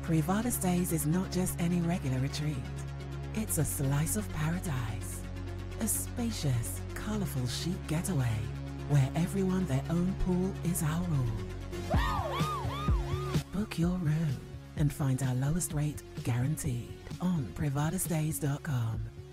Privada Stays is not just any regular retreat. It's a slice of paradise. A spacious, colourful chic getaway where everyone their own pool is our rule. Book your room and find our lowest rate guaranteed on privadastays.com.